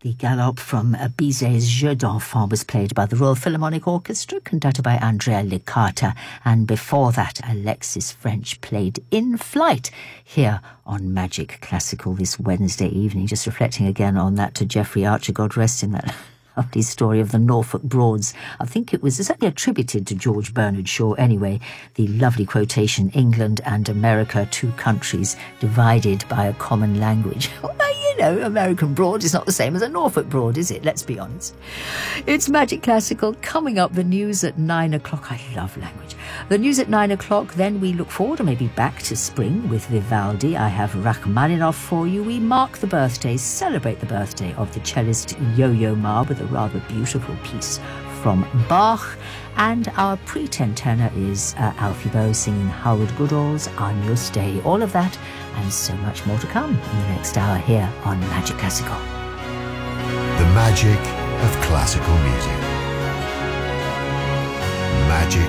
The Galop from Bizet's Jeu d'Enfant was played by the Royal Philharmonic Orchestra, conducted by Andrea Licata, and before that, Alexis French played In Flight here on Magic Classical this Wednesday evening. Just reflecting again on that to Geoffrey Archer, God rest him, that lovely story of the Norfolk Broads. I think it's certainly attributed to George Bernard Shaw anyway. The lovely quotation, England and America, two countries divided by a common language. Well, you know, American Broad is not the same as a Norfolk Broad, is it? Let's be honest. It's Magic Classical. Coming up, the news at 9 o'clock. I love language. The news at 9 o'clock. Then we look forward, or maybe back to spring with Vivaldi. I have Rachmaninoff for you. We mark the birthday, celebrate the birthday of the cellist Yo-Yo Ma with a rather beautiful piece from Bach. And our pre-10 tenor is Alfie Boe singing Howard Goodall's Agnus Dei. All of that and so much more to come in the next hour here on Magic Classical. The magic of classical music. Magic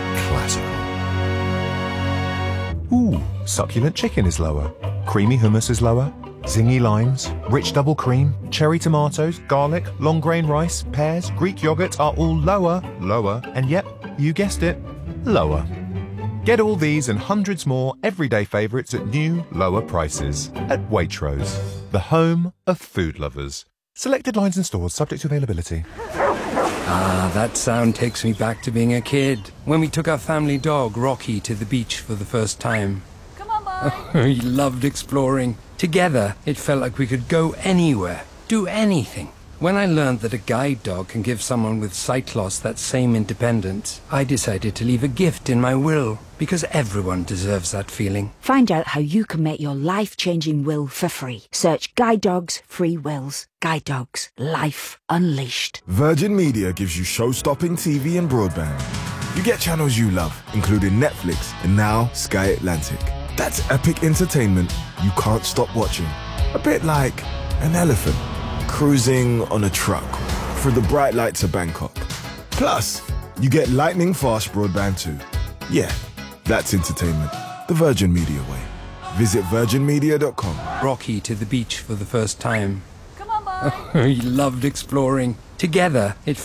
Classical. Ooh, succulent chicken is lower. Creamy hummus is lower. Zingy limes, rich double cream, cherry tomatoes, garlic, long grain rice, pears, Greek yogurt are all lower, and yep, you guessed it, lower. Get all these and hundreds more everyday favourites at new, lower prices at Waitrose, the home of food lovers. Selected lines and stores subject to availability. Ah, that sound takes me back to being a kid, when we took our family dog, Rocky, to the beach for the first time. Come on, boy. We loved exploring. Together, it felt like we could go anywhere, do anything. When I learned that a guide dog can give someone with sight loss that same independence, I decided to leave a gift in my will, because everyone deserves that feeling. Find out how you can make your life-changing will for free. Search Guide Dogs Free Wills. Guide Dogs. Life Unleashed. Virgin Media gives you show-stopping TV and broadband. You get channels you love, including Netflix and now Sky Atlantic. That's epic entertainment you can't stop watching. A bit like an elephant cruising on a truck through the bright lights of Bangkok. Plus, you get lightning-fast broadband too. Yeah, that's entertainment the Virgin Media way. Visit virginmedia.com. Rocky to the beach for the first time. Come on, boy. We loved exploring. Together, it